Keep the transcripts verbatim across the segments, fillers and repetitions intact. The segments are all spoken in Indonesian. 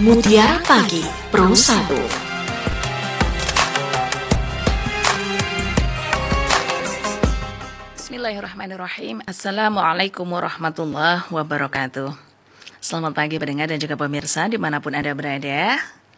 Mutiara Pagi Pro satu. Bismillahirrahmanirrahim. Assalamualaikum warahmatullahi wabarakatuh. Selamat pagi pendengar dan juga pemirsa dimanapun Anda berada.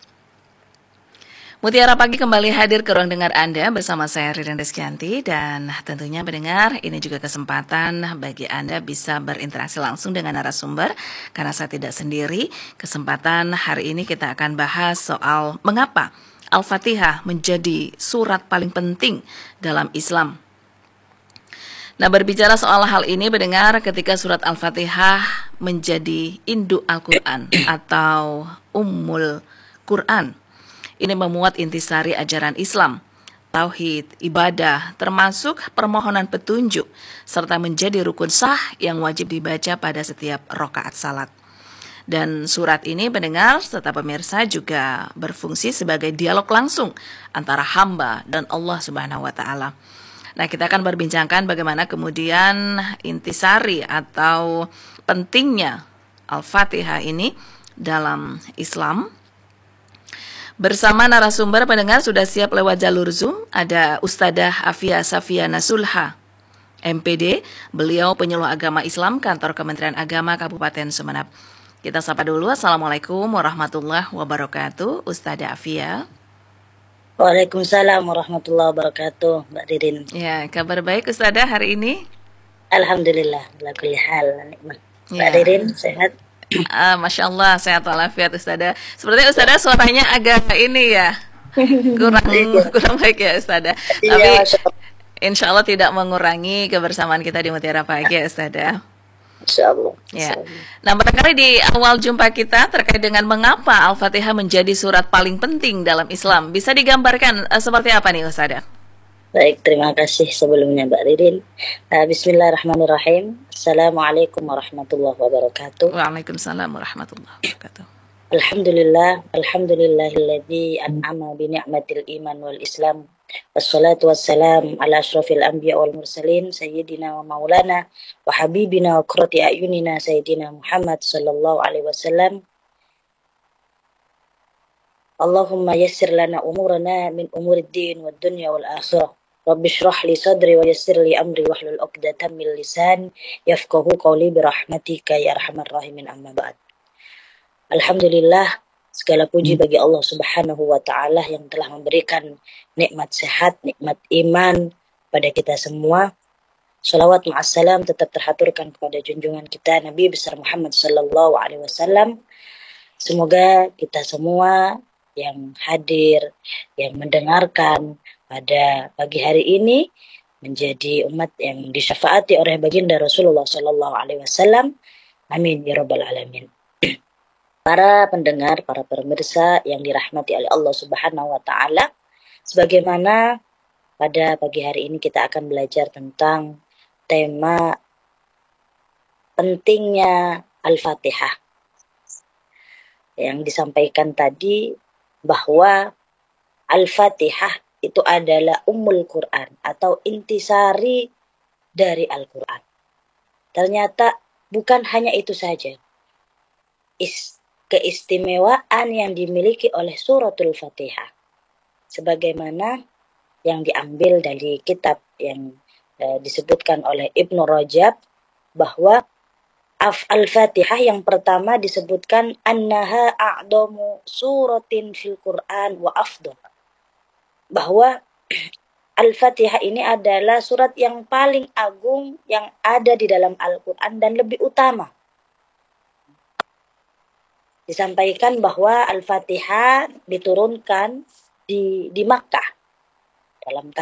Mutiara Pagi kembali hadir ke ruang dengar Anda bersama saya Ririn Rizkyanti. Dan tentunya pendengar, ini juga kesempatan bagi Anda bisa berinteraksi langsung dengan narasumber. Karena saya tidak sendiri, kesempatan hari ini kita akan bahas soal mengapa Al-Fatihah menjadi surat paling penting dalam Islam. Nah, berbicara soal hal ini pendengar, ketika surat Al-Fatihah menjadi induk Al-Quran atau Ummul Quran, ini memuat intisari ajaran Islam, tauhid, ibadah, termasuk permohonan petunjuk, serta menjadi rukun sah yang wajib dibaca pada setiap rakaat salat. Dan surat ini pendengar serta pemirsa juga berfungsi sebagai dialog langsung antara hamba dan Allah Subhanahu wa Ta'ala. Nah, kita akan berbincangkan bagaimana kemudian intisari atau pentingnya Al-Fatihah ini dalam Islam. Bersama narasumber pendengar sudah siap lewat jalur Zoom, ada Ustadzah Afia Safiana Sulha, M P D, beliau penyuluh agama Islam kantor Kementerian Agama Kabupaten Sumeneb. Kita sapa dulu, Assalamualaikum warahmatullahi wabarakatuh, Ustadzah Afia. Waalaikumsalam warahmatullahi wabarakatuh, Mbak Ririn. Ya, kabar baik Ustadzah hari ini? Alhamdulillah, ala kulli hal, nikmat. Mbak Ya. Ririn sehat? Ah, Masya Allah, sehat walafiat Ustadzah. Sepertinya Ustadzah suaranya agak ini ya, kurang kurang baik ya Ustadzah. Iya, Tapi Masya Allah. insya Allah tidak mengurangi kebersamaan kita di Mutiara Pagi ya Ustadzah. Masya Allah. Ya. Nah, barangkali di awal jumpa kita terkait dengan mengapa Al-Fatihah menjadi surat paling penting dalam Islam, bisa digambarkan uh, seperti apa nih Ustadzah? Baik, terima kasih sebelumnya Mbak Ririn. Uh, Bismillahirrahmanirrahim. Assalamualaikum warahmatullahi wabarakatuh. Waalaikumsalam warahmatullahi wabarakatuh. Alhamdulillah, alhamdulillahilladzi an'ama bi ni'matil iman wal Islam. Wassalatu wassalam ala asyrafil anbiya wal mursalin sayyidina wa maulana wa habibina wa qurrati a'yunina sayyidina Muhammad sallallahu alaihi wasallam. Allahumma yassir lana umurana min umurid din wad dunya wal akhirah. Rabbi shrah li sadri wa yassir li amri wahlul 'uqdatam min lisan yafqahu qawli bi rahmatika ya arhamar rahimin, amma ba'd. Alhamdulillah, segala puji bagi Allah Subhanahu wa Ta'ala yang telah memberikan nikmat sehat, nikmat iman pada kita semua. Salawat ma'assalam tetap terhaturkan kepada junjungan kita Nabi besar Muhammad sallallahu alaihi wasallam. Semoga kita semua yang hadir, yang mendengarkan pada pagi hari ini menjadi umat yang disyafaati oleh baginda Rasulullah sallallahu alaihi wasallam. Amin ya rabbal alamin. Para pendengar, para pemirsa yang dirahmati oleh Allah Subhanahu wa Ta'ala, sebagaimana pada pagi hari ini kita akan belajar tentang tema pentingnya Al-Fatihah. Yang disampaikan tadi bahwa Al-Fatihah itu adalah Ummul Quran atau intisari dari Al-Quran. Ternyata bukan hanya itu saja. Is keistimewaan yang dimiliki oleh suratul Fatihah sebagaimana yang diambil dari kitab yang e, disebutkan oleh Ibnu Rajab bahwa af al-Fatihah yang pertama disebutkan annaha a'damu suratin fil Quran wa afdal, bahwa Al-Fatihah ini adalah surat yang paling agung yang ada di dalam Al-Quran dan lebih utama. Disampaikan bahwa Al-Fatihah diturunkan di di Makkah dalam